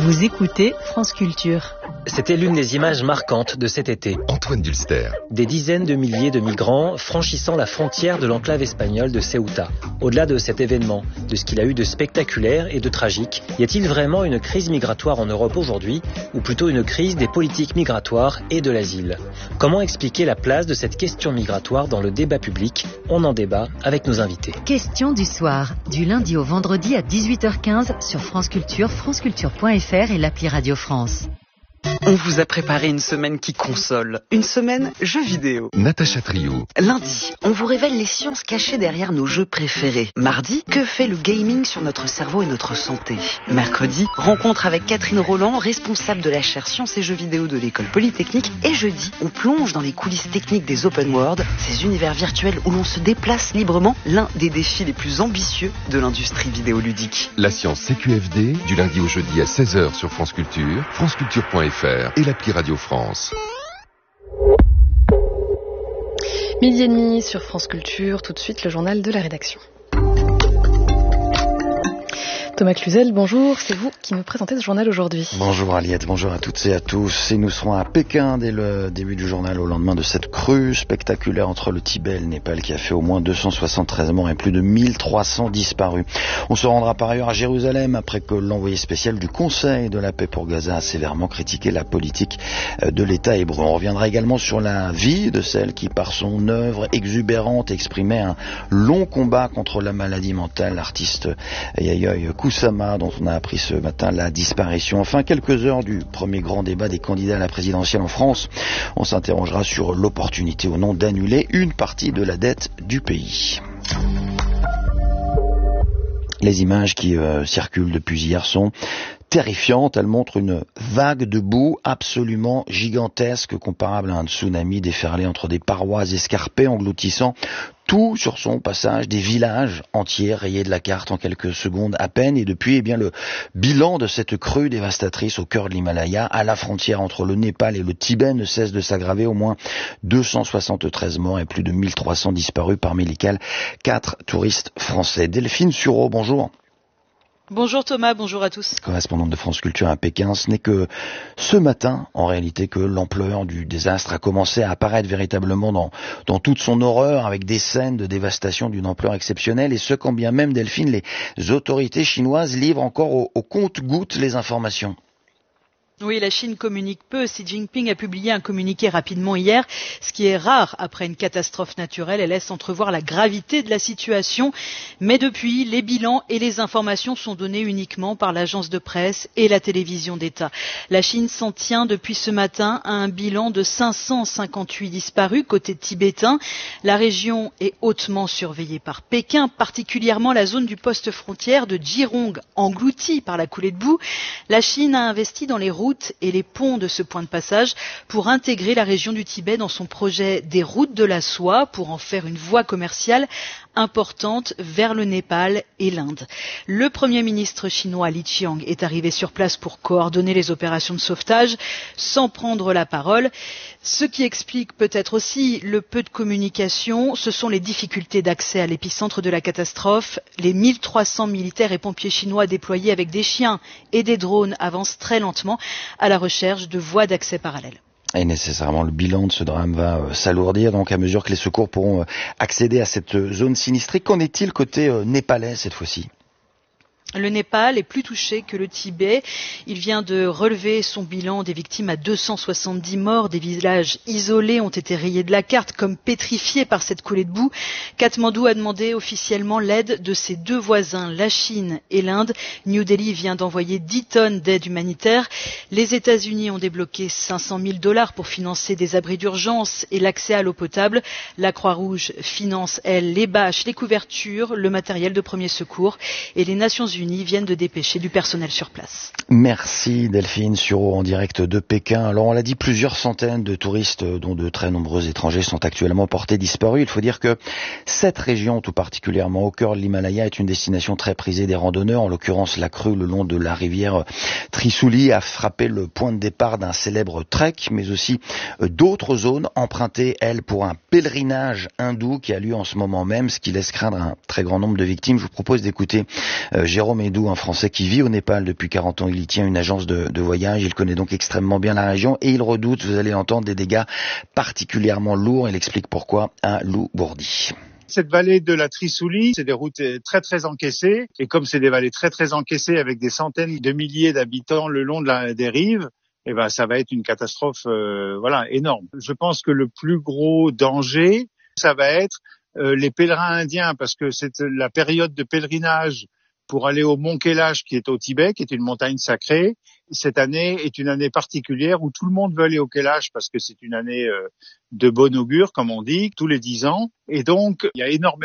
Vous écoutez France Culture. C'était l'une des images marquantes de cet été. Antoine Dulster. Des dizaines de milliers de migrants franchissant la frontière de l'enclave espagnole de Ceuta. Au-delà de cet événement, de ce qu'il a eu de spectaculaire et de tragique, y a-t-il vraiment une crise migratoire en Europe aujourd'hui, ou plutôt une crise des politiques migratoires et de l'asile? Comment expliquer la place de cette question migratoire dans le débat public? On en débat avec nos invités. Question du soir, du lundi au vendredi à 18h15 sur France Culture, franceculture.fr et l'appli Radio France. On vous a préparé une semaine qui console, une semaine jeux vidéo. Natacha Trio. Lundi, on vous révèle les sciences cachées derrière nos jeux préférés. Mardi, que fait le gaming sur notre cerveau et notre santé? Mercredi, rencontre avec Catherine Roland, responsable de la chaire Sciences et Jeux vidéo de l'école Polytechnique. Et jeudi, on plonge dans les coulisses techniques des open world, ces univers virtuels où l'on se déplace librement, l'un des défis les plus ambitieux de l'industrie vidéoludique. La science CQFD, du lundi au jeudi à 16h sur France Culture, franceculture.fr et l'appli Radio France. 12h30 sur France Culture, tout de suite le journal de la rédaction. Thomas Cluzel, bonjour, c'est vous qui nous présentez ce journal aujourd'hui. Bonjour Aliette, bonjour à toutes et à tous. Et nous serons à Pékin dès le début du journal au lendemain de cette crue spectaculaire entre le Tibet et le Népal qui a fait au moins 273 morts et plus de 1300 disparus. On se rendra par ailleurs à Jérusalem après que l'envoyé spécial du Conseil de la paix pour Gaza a sévèrement critiqué la politique de l'État hébreu. On reviendra également sur la vie de celle qui, par son œuvre exubérante, exprimait un long combat contre la maladie mentale, l'artiste Yayoi Kusama, dont on a appris ce matin la disparition. Enfin, quelques heures du premier grand débat des candidats à la présidentielle en France. On s'interrogera sur l'opportunité ou non d'annuler une partie de la dette du pays. Les images qui circulent depuis hier sont terrifiantes. Elles montrent une vague de boue absolument gigantesque, comparable à un tsunami déferlé entre des parois escarpées, engloutissant tout sur son passage, des villages entiers rayés de la carte en quelques secondes à peine. Et depuis, le bilan de cette crue dévastatrice au cœur de l'Himalaya, à la frontière entre le Népal et le Tibet, ne cesse de s'aggraver. Au moins 273 morts et plus de 1300 disparus, parmi lesquels 4 touristes français. Delphine Sureau, bonjour. Bonjour Thomas, bonjour à tous. Correspondante de France Culture à Pékin, ce n'est que ce matin, en réalité, que l'ampleur du désastre a commencé à apparaître véritablement dans toute son horreur, avec des scènes de dévastation d'une ampleur exceptionnelle, et ce quand bien même, Delphine, les autorités chinoises livrent encore au compte-gouttes les informations. Oui, la Chine communique peu. Xi Jinping a publié un communiqué rapidement hier, ce qui est rare après une catastrophe naturelle et laisse entrevoir la gravité de la situation. Mais depuis, les bilans et les informations sont donnés uniquement par l'agence de presse et la télévision d'État. La Chine s'en tient depuis ce matin à un bilan de 558 disparus côté tibétain. La région est hautement surveillée par Pékin, particulièrement la zone du poste frontière de Jirong, engloutie par la coulée de boue. La Chine a investi dans les routes et les ponts de ce point de passage pour intégrer la région du Tibet dans son projet des routes de la soie pour en faire une voie commerciale importante vers le Népal et l'Inde. Le Premier ministre chinois Li Qiang est arrivé sur place pour coordonner les opérations de sauvetage sans prendre la parole. Ce qui explique peut-être aussi le peu de communication, ce sont les difficultés d'accès à l'épicentre de la catastrophe. Les 1300 militaires et pompiers chinois déployés avec des chiens et des drones avancent très lentement à la recherche de voies d'accès parallèles. Et nécessairement, le bilan de ce drame va s'alourdir, donc à mesure que les secours pourront accéder à cette zone sinistrée. Qu'en est-il côté népalais cette fois-ci ? Le Népal est plus touché que le Tibet. Il vient de relever son bilan des victimes à 270 morts. Des villages isolés ont été rayés de la carte, comme pétrifiés par cette coulée de boue. Katmandou a demandé officiellement l'aide de ses deux voisins, la Chine et l'Inde. New Delhi vient d'envoyer 10 tonnes d'aide humanitaire. Les États-Unis ont débloqué $500 000 pour financer des abris d'urgence et l'accès à l'eau potable. La Croix-Rouge finance, elle, les bâches, les couvertures, le matériel de premier secours. Et les Nations Unies viennent de dépêcher du personnel sur place. Merci Delphine Sureau en direct de Pékin. Alors on l'a dit, plusieurs centaines de touristes, dont de très nombreux étrangers, sont actuellement portés disparus. Il faut dire que cette région, tout particulièrement au cœur de l'Himalaya, est une destination très prisée des randonneurs. En l'occurrence, la crue le long de la rivière Trishuli a frappé le point de départ d'un célèbre trek, mais aussi d'autres zones empruntées, elles, pour un pèlerinage hindou qui a lieu en ce moment même, ce qui laisse craindre un très grand nombre de victimes. Je vous propose d'écouter Jérôme Médou, un Français qui vit au Népal depuis 40 ans. Il y tient une agence de voyage. Il connaît donc extrêmement bien la région et il redoute, vous allez entendre, des dégâts particulièrement lourds. Il explique pourquoi à Lou Bourdi. Cette vallée de la Trisouli, c'est des routes très très encaissées. Et comme c'est des vallées très très encaissées avec des centaines de milliers d'habitants le long des rives, eh ben ça va être une catastrophe énorme. Je pense que le plus gros danger, ça va être les pèlerins indiens, parce que c'est la période de pèlerinage pour aller au mont Kailash qui est au Tibet, qui est une montagne sacrée. Cette année est une année particulière où tout le monde veut aller au Kailash parce que c'est une année de bon augure, comme on dit, tous les 10 ans. Et donc, il y a énormément